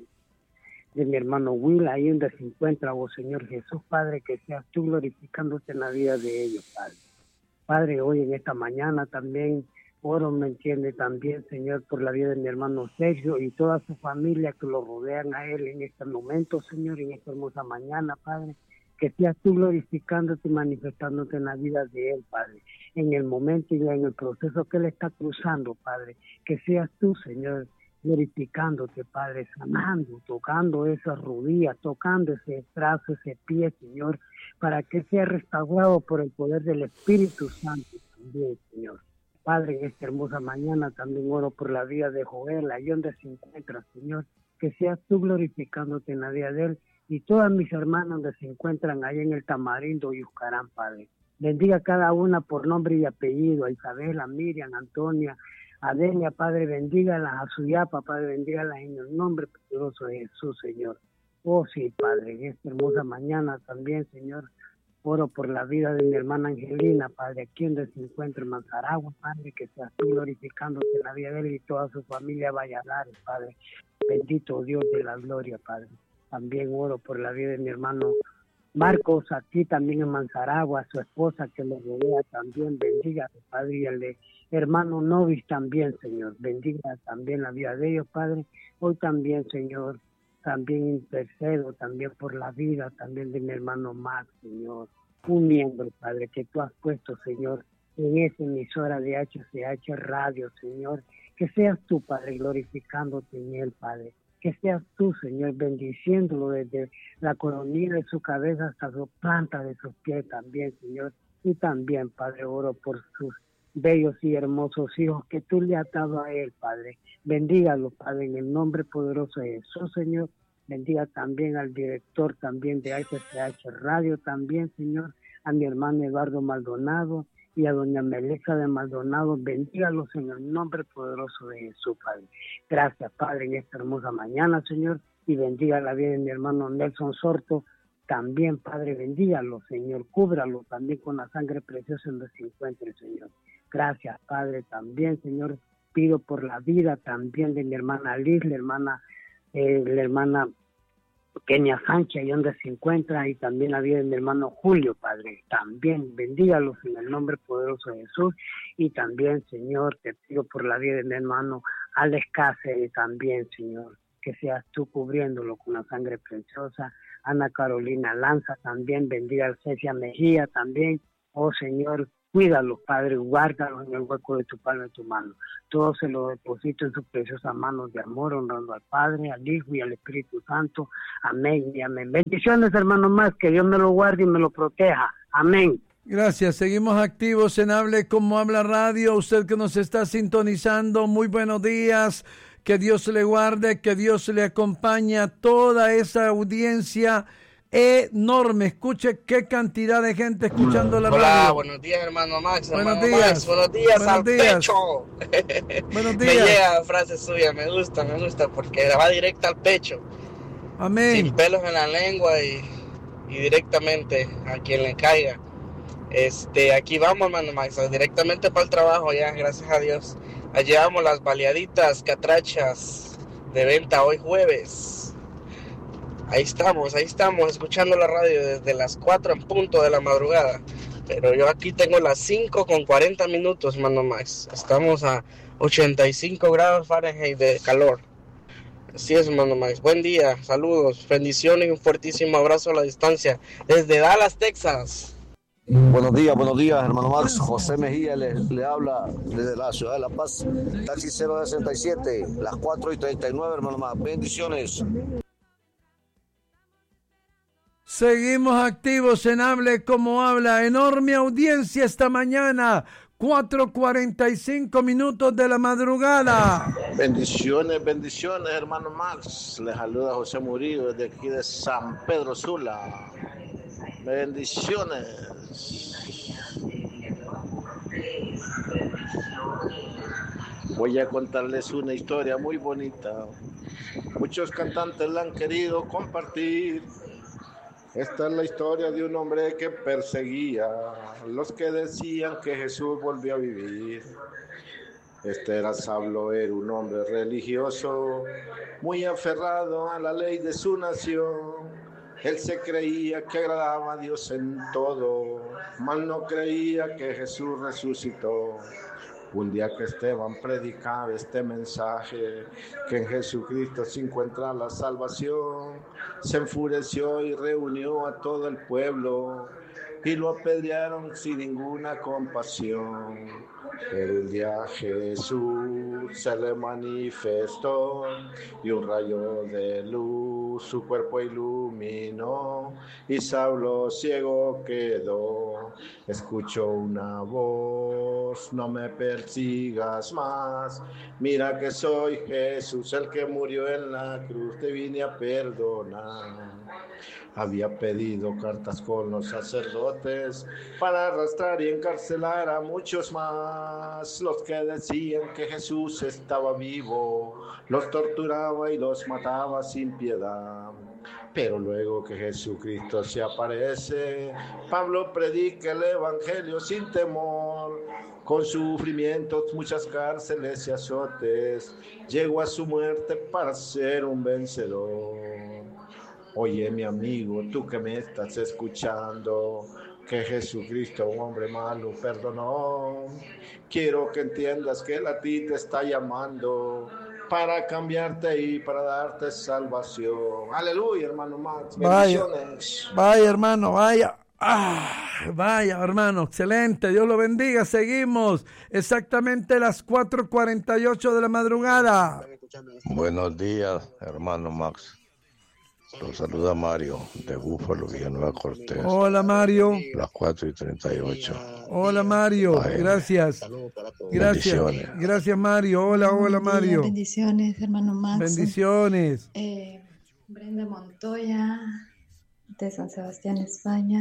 mi hermano Will, ahí donde se encuentra, oh Señor Jesús, Padre, que seas tú glorificándote en la vida de ellos, Padre. Padre, hoy en esta mañana también oro, me entiende, también, Señor, por la vida de mi hermano Sergio y toda su familia que lo rodean a él en este momento, Señor, en esta hermosa mañana, Padre. Que seas tú glorificándote y manifestándote en la vida de él, Padre, en el momento y en el proceso que él está cruzando, Padre. Que seas tú, Señor, glorificándote, Padre, sanando, tocando esas rodillas, tocando ese brazo, ese pie, Señor, para que sea restaurado por el poder del Espíritu Santo también, Señor. Padre, en esta hermosa mañana también oro por la vida de Joel, ahí donde se encuentra, Señor. Que seas tú glorificándote en la vida de él y todas mis hermanas que se encuentran ahí en el Tamarindo y Uscarán, Padre. Bendiga a cada una por nombre y apellido, a Isabel, a Miriam, a Antonia, a Denia, Padre, bendígalas, a Suyapa, Padre, bendígalas en el nombre poderoso de Jesús, Señor. Oh sí, Padre, en esta hermosa mañana también, Señor, oro por la vida de mi hermana Angelina, Padre, aquí donde se encuentra en Manzaragua, Padre, que seas tú glorificándote en la vida de él y toda su familia Valladares, Padre. Bendito Dios de la gloria, Padre. También oro por la vida de mi hermano Marcos, aquí también en Manzaragua, su esposa que lo rodea también, bendiga, Padre, y el de hermano Novis también, Señor, bendiga también la vida de ellos, Padre. Hoy también, Señor, también intercedo también por la vida también de mi hermano Max, Señor, un miembro, Padre, que tú has puesto, Señor, en esa emisora de HCH Radio, Señor, que seas tú, Padre, glorificándote en él, Padre. Que seas tú, Señor, bendiciéndolo desde la coronilla de su cabeza hasta su planta de sus pies también, Señor. Y también, Padre, oro por sus bellos y hermosos hijos que tú le has dado a él, Padre. Bendígalo, Padre, en el nombre poderoso de Jesús, Señor. Bendiga también al director también de HCH Radio también, Señor. A mi hermano Eduardo Maldonado y a doña Melissa de Maldonado, bendígalos en el nombre poderoso de Jesús, Padre. Gracias, Padre, en esta hermosa mañana, Señor, y bendiga la vida de mi hermano Nelson Sorto, también, Padre, bendígalo, Señor, cúbralo también con la sangre preciosa donde se encuentre, Señor. Gracias, Padre, también, Señor, pido por la vida también de mi hermana Liz, la hermana Kenia Sánchez, ahí donde se encuentra, y también la vida de mi hermano Julio, Padre. También bendígalos en el nombre poderoso de Jesús. Y también, Señor, te pido por la vida de mi hermano Alex Cáceres, también, Señor. que seas tú cubriéndolo con la sangre preciosa. Ana Carolina Lanza también, bendiga al Cecia Mejía también. Oh Señor, cuídalos, Padre, guárdalos en el hueco de tu palma y tu mano. Todo se lo deposito en sus preciosas manos de amor, honrando al Padre, al Hijo y al Espíritu Santo. Amén y amén. Bendiciones, hermano más, que Dios me lo guarde y me lo proteja. Amén. Gracias, seguimos activos en Hable Como Habla Radio. Usted que nos está sintonizando, muy buenos días. Que Dios le guarde, que Dios le acompañe a toda esa audiencia enorme. Escuche qué cantidad de gente escuchando la radio. Hola, buenos días, hermano Max. Buenos días. Max, buenos días Buenos al días. pecho. Buenos Me días. llega la frase suya, me gusta, porque va directa al pecho. Amén. Sin pelos en la lengua y directamente a quien le caiga. Aquí vamos, hermano Max, directamente para el trabajo ya, gracias a Dios. Allí llevamos las baleaditas, catrachas de venta hoy jueves. Ahí estamos, escuchando la radio desde las 4 en punto de la madrugada. Pero yo aquí tengo las 5 con 40 minutos, hermano Max. Estamos a 85 grados Fahrenheit de calor. Así es, hermano Max. Buen día, saludos, bendiciones y un fuertísimo abrazo a la distancia desde Dallas, Texas. Buenos días, hermano Max. José Mejía le habla desde la ciudad de La Paz. Taxi 067, las 4:39, hermano Max. Bendiciones. Seguimos activos en Hable Como Habla. Enorme audiencia esta mañana. 4:45 minutos de la madrugada. Bendiciones, hermano Max. Les saluda José Murillo desde aquí de San Pedro Sula. Bendiciones. Voy a contarles una historia muy bonita. Muchos cantantes la han querido compartir. Esta es la historia de un hombre que perseguía a los que decían que Jesús volvió a vivir. Este era Saulo, era un hombre religioso, muy aferrado a la ley de su nación. Él se creía que agradaba a Dios en todo, mas no creía que Jesús resucitó. Un día que Esteban predicaba este mensaje, que en Jesucristo se encuentra la salvación, se enfureció y reunió a todo el pueblo y lo apedrearon sin ninguna compasión. Pero un día Jesús se le manifestó y un rayo de luz su cuerpo iluminó y Saulo ciego quedó. Escuchó una voz: no me persigas más, mira que soy Jesús el que murió en la cruz, te vine a perdonar. Había pedido cartas con los sacerdotes para arrastrar y encarcelar a muchos más. Los que decían que Jesús estaba vivo, los torturaba y los mataba sin piedad. Pero luego que Jesucristo se aparece, Pablo predica el evangelio sin temor. Con sufrimientos, muchas cárceles y azotes, llegó a su muerte para ser un vencedor. Oye, mi amigo, tú que me estás escuchando, que Jesucristo, un hombre malo, perdonó. Quiero que entiendas que Él a ti te está llamando para cambiarte y para darte salvación. Aleluya, hermano Max. Bendiciones. Vaya, hermano, vaya. Vaya, hermano, excelente. Dios lo bendiga. Seguimos exactamente las 4:48 de la madrugada. Buenos días, hermano Max. Los saluda Mario de Búfalo, Villanueva Cortés. Hola, Mario. Las 4:38. Hola, Mario. Gracias. Gracias, Mario. Hola, Mario. Bendiciones, hermano Max. Bendiciones. Brenda Montoya, de San Sebastián, España.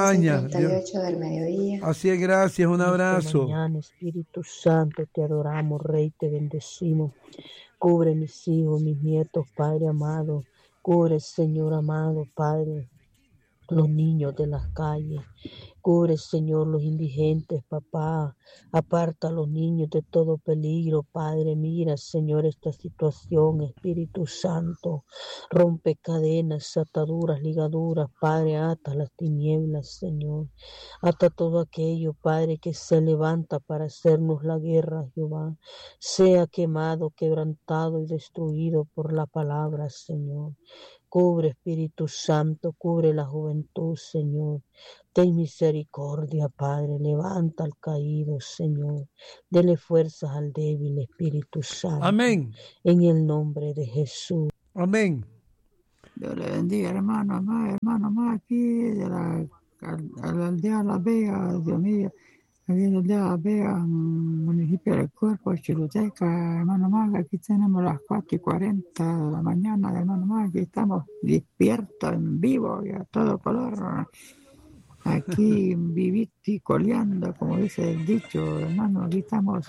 38 del mediodía. Así es, gracias. Un abrazo. Mañana, Espíritu Santo, te adoramos, Rey, te bendecimos. Cubre mis hijos, mis nietos, Padre amado. Cubre, Señor amado, Padre, los niños de las calles. Cubre, Señor, los indigentes, papá. Aparta a los niños de todo peligro, Padre. Mira, Señor, esta situación, Espíritu Santo. Rompe cadenas, ataduras, ligaduras, Padre. Ata las tinieblas, Señor. Ata todo aquello, Padre, que se levanta para hacernos la guerra, Jehová. Sea quemado, quebrantado y destruido por la palabra, Señor. Cubre, Espíritu Santo, cubre la juventud, Señor. Ten misericordia, Padre. Levanta al caído, Señor. Dele fuerzas al débil, Espíritu Santo. Amén. En el nombre de Jesús. Amén. Dios le bendiga, hermano más aquí de la aldea La Vega, Dios mío. Aquí en la aldea La Vega, municipio del Cuerpo, Chiruteca, hermano más. Aquí tenemos las 4:40 de la mañana, hermano más. Aquí estamos despiertos, en vivo y a todo color. Aquí viviti coleando, como dice el dicho, hermano. Aquí estamos.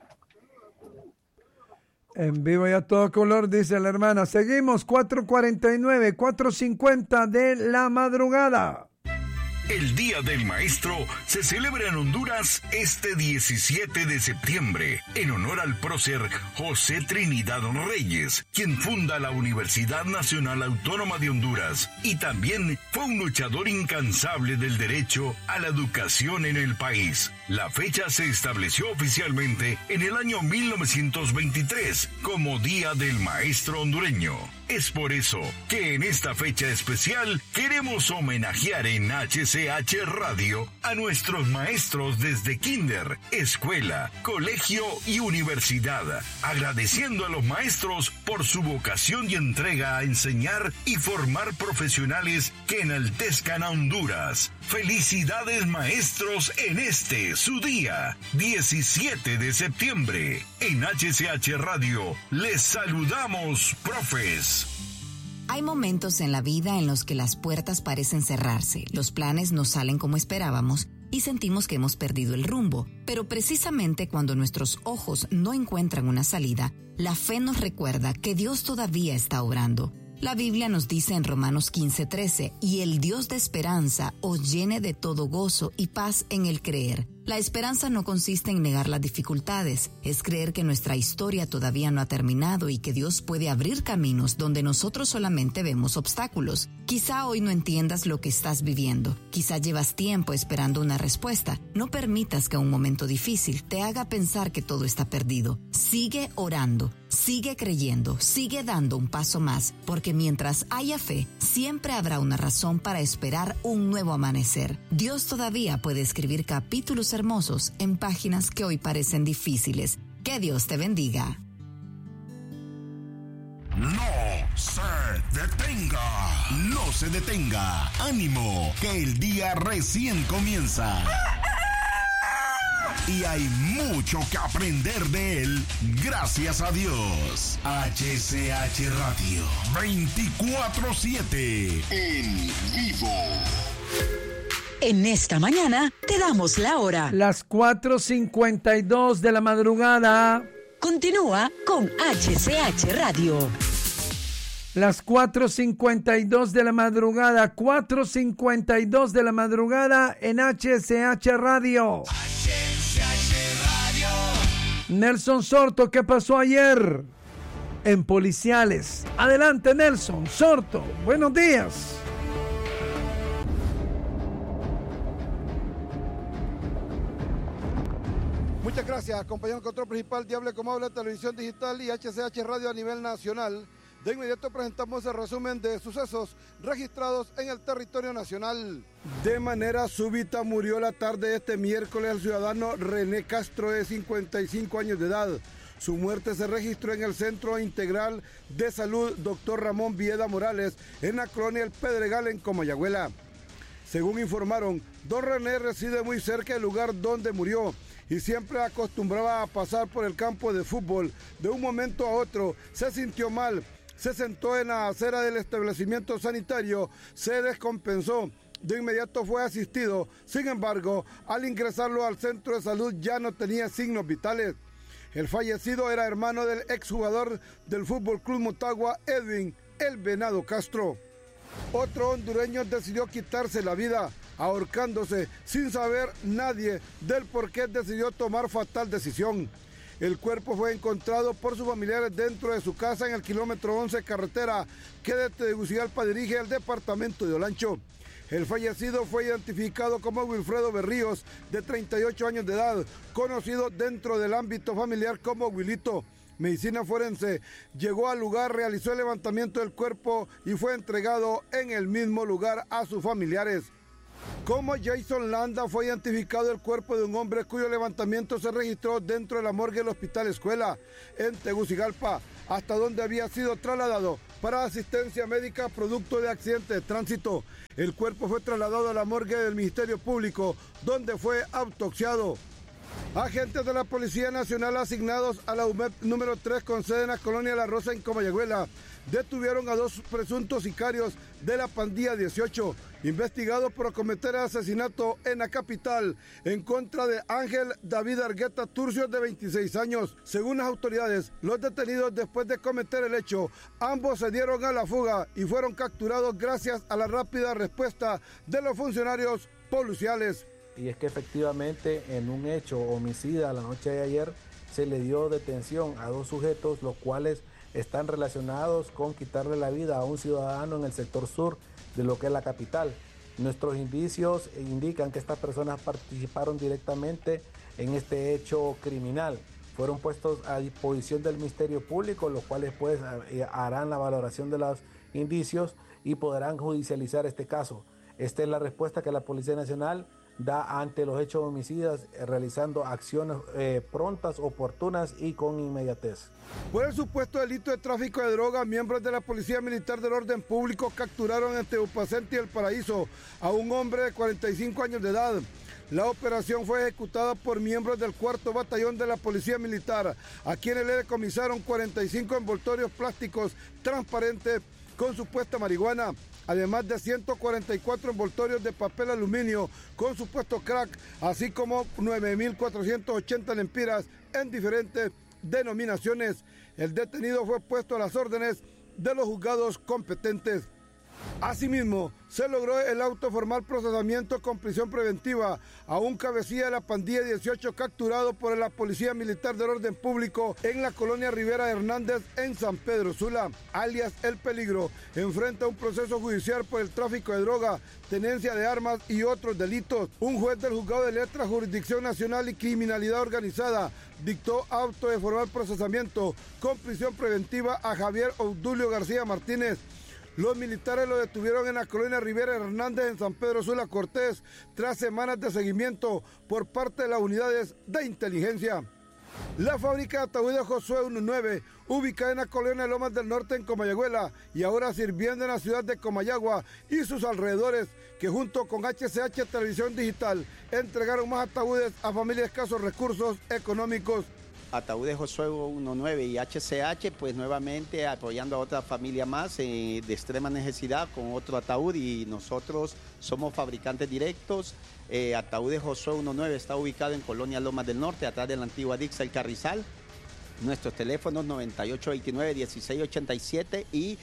En vivo y a todo color, dice la hermana. Seguimos, 4:49, 4:50 de la madrugada. El Día del Maestro se celebra en Honduras este 17 de septiembre, en honor al prócer José Trinidad Reyes, quien funda la Universidad Nacional Autónoma de Honduras, y también fue un luchador incansable del derecho a la educación en el país. La fecha se estableció oficialmente en el año 1923 como Día del Maestro Hondureño. Es por eso que en esta fecha especial queremos homenajear en HCH Radio a nuestros maestros desde kinder, escuela, colegio y universidad, agradeciendo a los maestros por su vocación y entrega a enseñar y formar profesionales que enaltezcan a Honduras. Felicidades, maestros, en este su día, 17 de septiembre. En HCH Radio les saludamos, profes. Hay momentos en la vida en los que las puertas parecen cerrarse, los planes no salen como esperábamos y sentimos que hemos perdido el rumbo. Pero precisamente cuando nuestros ojos no encuentran una salida, la fe nos recuerda que Dios todavía está obrando. La Biblia nos dice en Romanos 15:13, y el Dios de esperanza os llene de todo gozo y paz en el creer. La esperanza no consiste en negar las dificultades, es creer que nuestra historia todavía no ha terminado y que Dios puede abrir caminos donde nosotros solamente vemos obstáculos. Quizá hoy no entiendas lo que estás viviendo, quizá llevas tiempo esperando una respuesta. No permitas que un momento difícil te haga pensar que todo está perdido. Sigue orando, sigue creyendo, sigue dando un paso más, porque mientras haya fe, siempre habrá una razón para esperar un nuevo amanecer. Dios todavía puede escribir capítulos hermosos en páginas que hoy parecen difíciles. Que Dios te bendiga. No se detenga, no se detenga. Ánimo, que el día recién comienza. Y hay mucho que aprender de él, gracias a Dios. HCH Radio, 24/7, en vivo. En esta mañana te damos la hora. Las 4:52 de la madrugada. Continúa con HCH Radio. Las 4:52 de la madrugada, 4:52 de la madrugada en HCH Radio. HCH Radio. Nelson Sorto, ¿qué pasó ayer en Policiales? Adelante, Nelson Sorto, buenos días. Muchas gracias, compañero control principal, Diable como habla, televisión digital y HCH Radio a nivel nacional. De inmediato presentamos el resumen de sucesos registrados en el territorio nacional. De manera súbita murió la tarde de este miércoles el ciudadano René Castro, de 55 años de edad. Su muerte se registró en el Centro Integral de Salud Dr. Ramón Vieda Morales, en la colonia El Pedregal, en Comayagüela. Según informaron, don René reside muy cerca del lugar donde murió y siempre acostumbraba a pasar por el campo de fútbol. De un momento a otro se sintió mal, se sentó en la acera del establecimiento sanitario, se descompensó. De inmediato fue asistido, sin embargo, al ingresarlo al centro de salud ya no tenía signos vitales. El fallecido era hermano del exjugador del Fútbol Club Motagua, Edwin El Venado Castro. Otro hondureño decidió quitarse la vida. ahorcándose sin saber nadie del por qué decidió tomar fatal decisión. El cuerpo fue encontrado por sus familiares dentro de su casa en el kilómetro 11 carretera que de Tegucigalpa dirige al departamento de Olancho. El fallecido fue identificado como Wilfredo Berríos, de 38 años de edad, conocido dentro del ámbito familiar como Wilito. Medicina forense llegó al lugar, realizó el levantamiento del cuerpo y fue entregado en el mismo lugar a sus familiares. Como Jason Landa fue identificado el cuerpo de un hombre cuyo levantamiento se registró dentro de la morgue del Hospital Escuela en Tegucigalpa, hasta donde había sido trasladado para asistencia médica producto de accidente de tránsito. El cuerpo fue trasladado a la morgue del Ministerio Público, donde fue autopsiado. Agentes de la Policía Nacional asignados a la UMEP número 3 con sede en la colonia La Rosa en Comayagüela detuvieron a 2 presuntos sicarios de la pandilla 18, investigados por cometer asesinato en la capital en contra de Ángel David Argueta Turcios, de 26 años. Según las autoridades, los detenidos después de cometer el hecho, ambos se dieron a la fuga y fueron capturados gracias a la rápida respuesta de los funcionarios policiales. Y es que efectivamente en un hecho homicida la noche de ayer se le dio detención a 2 sujetos, los cuales están relacionados con quitarle la vida a un ciudadano en el sector sur de lo que es la capital. Nuestros indicios indican que estas personas participaron directamente en este hecho criminal. Fueron puestos a disposición del Ministerio Público, los cuales pues harán la valoración de los indicios y podrán judicializar este caso. Esta es la respuesta que la Policía Nacional da ante los hechos homicidas, realizando acciones prontas, oportunas y con inmediatez. Por el supuesto delito de tráfico de droga, miembros de la Policía Militar del Orden Público capturaron en Teupacente y El Paraíso a un hombre de 45 años de edad. La operación fue ejecutada por miembros del 4º Batallón de la Policía Militar, a quienes le decomisaron 45 envoltorios plásticos transparentes con supuesta marihuana, además de 144 envoltorios de papel aluminio con supuesto crack, así como 9.480 lempiras en diferentes denominaciones. El detenido fue puesto a las órdenes de los juzgados competentes. Asimismo, se logró el auto formal procesamiento con prisión preventiva a un cabecilla de la pandilla 18 capturado por la Policía Militar del Orden Público en la colonia Rivera Hernández en San Pedro Sula, alias El Peligro. Enfrenta un proceso judicial por el tráfico de droga, tenencia de armas y otros delitos. Un juez del Juzgado de Letras, Jurisdicción Nacional y Criminalidad Organizada dictó auto de formal procesamiento con prisión preventiva a Javier Obdulio García Martínez. Los militares lo detuvieron en la colonia Rivera Hernández en San Pedro Sula Cortés tras semanas de seguimiento por parte de las unidades de inteligencia. La fábrica de ataúdes Josué 19, ubicada en la colonia Lomas del Norte en Comayagüela y ahora sirviendo en la ciudad de Comayagua y sus alrededores, que junto con HCH Televisión Digital entregaron más ataúdes a familias de escasos recursos económicos. Ataúdes Josué 19 y HCH, pues nuevamente apoyando a otra familia más de extrema necesidad con otro ataúd, y nosotros somos fabricantes directos. Ataúdes Josué 19 está ubicado en Colonia Lomas del Norte, atrás de la antigua Dixa El Carrizal. Nuestros teléfonos 9829-1687 y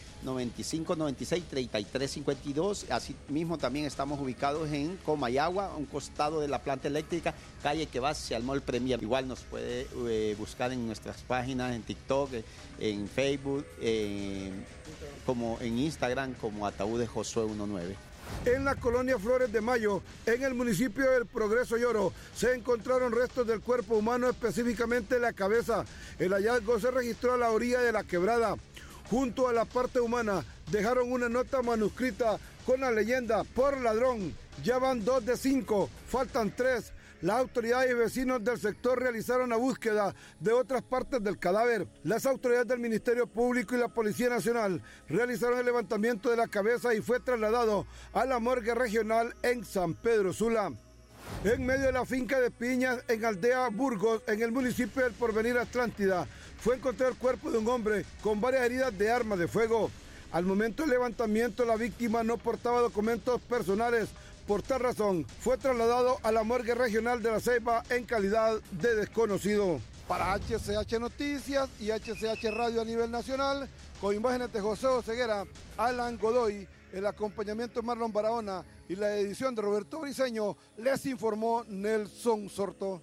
9596-3352. Asimismo también estamos ubicados en Comayagua, a un costado de la planta eléctrica, calle que va hacia el Mall Premier. Igual nos puede buscar en nuestras páginas, en TikTok, en Facebook, como en Instagram, como Ataúdes Josué 19. En la colonia Flores de Mayo, en el municipio del Progreso Lloro, se encontraron restos del cuerpo humano, específicamente la cabeza. El hallazgo se registró a la orilla de la quebrada. Junto a la parte humana dejaron una nota manuscrita con la leyenda: por ladrón, ya van 2 de 5, faltan 3. Las autoridades y vecinos del sector realizaron la búsqueda de otras partes del cadáver. Las autoridades del Ministerio Público y la Policía Nacional realizaron el levantamiento de la cabeza y fue trasladado a la morgue regional en San Pedro Sula. En medio de la finca de piñas en Aldea Burgos, en el municipio del Porvenir Atlántida, fue encontrado el cuerpo de un hombre con varias heridas de arma de fuego. Al momento del levantamiento, la víctima no portaba documentos personales. Por tal razón, fue trasladado a la morgue regional de La Ceiba en calidad de desconocido. Para HCH Noticias y HCH Radio a nivel nacional, con imágenes de José Oseguera, Alan Godoy, el acompañamiento de Marlon Barahona y la edición de Roberto Briceño, les informó Nelson Sorto.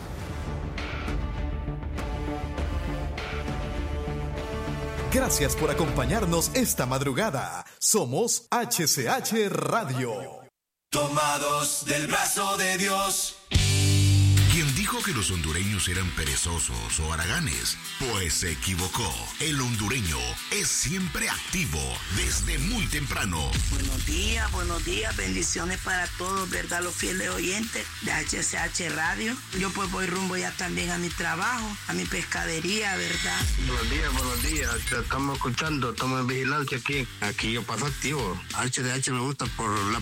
Gracias por acompañarnos esta madrugada. Somos HCH Radio. Tomados del brazo de Dios. Quien dijo que los hondureños eran perezosos o haraganes, pues se equivocó. El hondureño es siempre activo desde muy temprano. Buenos días, bendiciones para todos, ¿verdad? Los fieles oyentes de HCH Radio. Yo pues voy rumbo ya también a mi trabajo, a mi pescadería, ¿verdad? Buenos días, te estamos escuchando, estamos en vigilancia aquí. Aquí yo paso activo. HCH me gusta por la